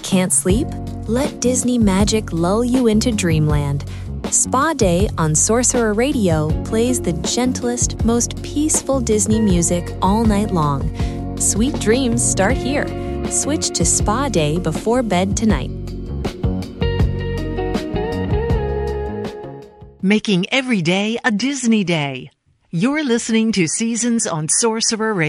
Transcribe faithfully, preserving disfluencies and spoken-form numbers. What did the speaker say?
Can't sleep? Let Disney magic lull you into dreamland. Spa Day on Sorcerer Radio plays the gentlest, most peaceful Disney music all night long. Sweet dreams start here. Switch to Spa Day before bed tonight. Making every day a Disney day. You're listening to Seasons on Sorcerer Radio.